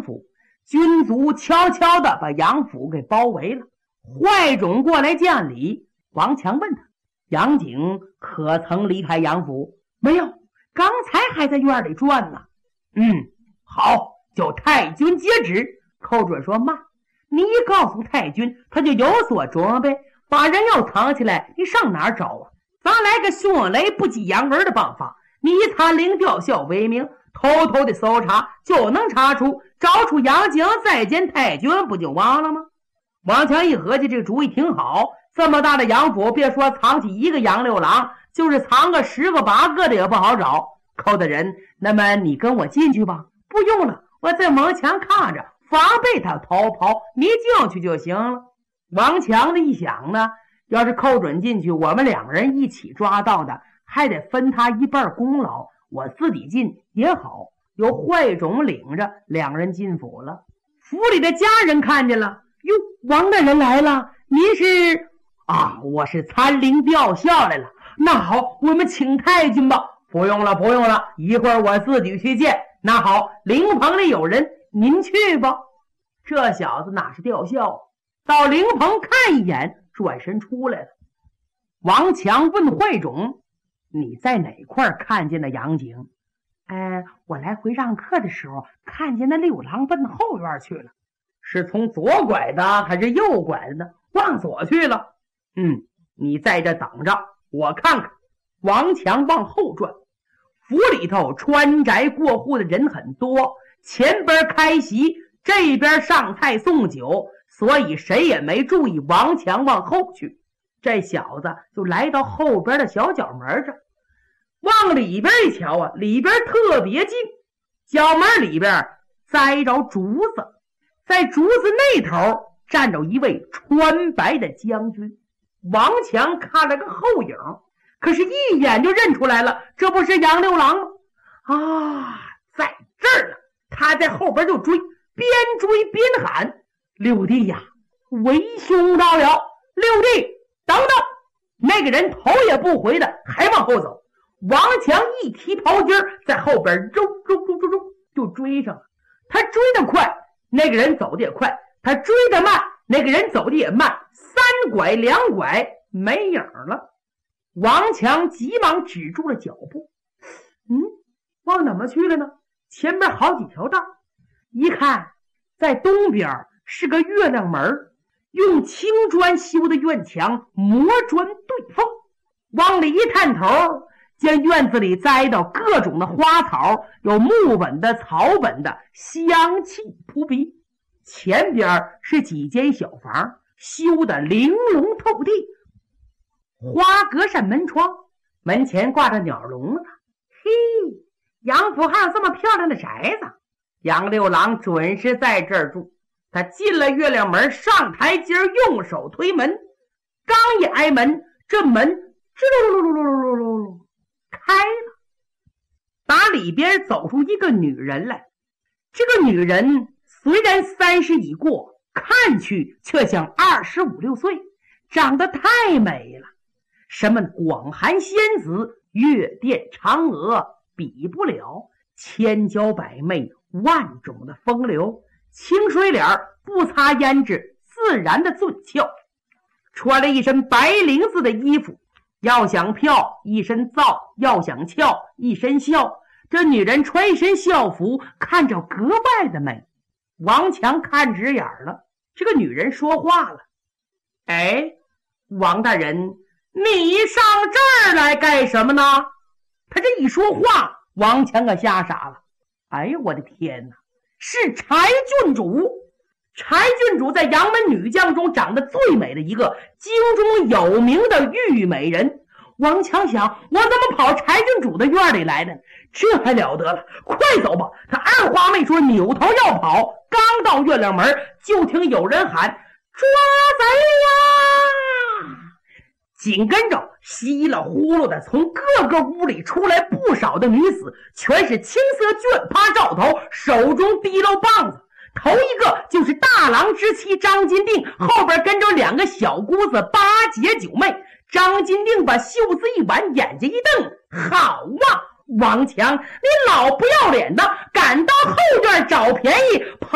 府，军卒悄悄地把杨府给包围了。怀种过来见礼，王强问他：杨景可曾离开杨府？没有，刚才还在院里转呢。好，就太君接旨。寇准说：慢，你一告诉太君，他就有所准备，把人要藏起来，你上哪儿找啊？咱来个迅雷不及掩耳的办法，你以参领吊销为名，偷偷的搜查，就能查出，找出杨景，再见太君，不就完了吗？王强一合计，这个主意挺好，这么大的杨府，别说藏起一个杨六郎，就是藏个10个8个的也不好找。寇大人，那么你跟我进去吧。不用了，我在门前看着，防备他逃跑，你进去就行了。王强的一想呢，要是寇准进去，我们2人一起抓到的，还得分他一半功劳，我自己进也好，由怀种领着，2人进府了。府里的家人看见了，哟，王大人来了，您是？我是参领吊销来了。那好，我们请太君吧。不用了，一会儿我自己去见。那好，灵棚里有人，您去吧。这小子哪是吊销，到灵棚看一眼，转身出来了。王强问怀种：你在哪块看见的杨景？我来回让客的时候，看见那六郎奔后院去了。是从左拐的还是右拐的呢？往左去了。你在这等着，我看看。王强往后转，府里头穿宅过户的人很多，前边开席，这边上菜送酒，所以谁也没注意王强往后去。这小子就来到后边的小角门这儿，往里边一瞧啊，里边特别近，角门里边栽着竹子，在竹子那头站着一位穿白的将军。王强看了个后影，可是一眼就认出来了，这不是杨六郎吗？在这儿呢。他在后边就追，边追边喊：六弟呀，为兄到了！六弟，等等！那个人头也不回的还往后走。王强一提袍襟，在后边揉就追上了。他追得快，那个人走的也快；他追得慢，那个人走的也慢。3拐2拐没影了。王强急忙止住了脚步。往哪么去了呢？前边好几条道，一看在东边是个月亮门，用青砖修的院墙，磨砖对缝。往里一探头，见院子里栽到各种的花草，有木本的、草本的，香气扑鼻。前边是几间小房，修的玲珑透地，花格扇门窗，门前挂着鸟笼子。杨府还有这么漂亮的宅子，杨六郎准是在这儿住。他进了月亮门，上台阶，用手推门，刚一挨门，这门吱噜噜噜噜噜噜开了，打里边走出一个女人来。这个女人虽然30已过，看去却像25、26岁，长得太美了。什么广寒仙子、月殿嫦娥比不了，千娇百媚，万种的风流，清水脸不擦胭脂，自然的俊俏，穿了一身白绫子的衣服，要想漂一身皂，要想俏一身笑。这女人穿一身校服，看着格外的美。王强看直眼了，这个女人说话了：王大人，你上这儿来干什么呢？他这一说话，王强可吓傻了。我的天哪，是柴郡主！柴郡主在杨门女将中长得最美的一个，京中有名的玉美人。王强想，我怎么跑柴郡主的院里来的？这还了得了，快走吧！他二话没说，扭头要跑，刚到月亮门，就听有人喊：抓贼呀！紧跟着稀里呼噜的从各个屋里出来不少的女子，全是青色绢帕罩头，手中提溜棒子。头一个就是大郎之妻张金定，后边跟着2个小姑子八姐九妹。张金定把袖子一挽，眼睛一瞪：好啊，王强，你老不要脸的，敢到后院找便宜，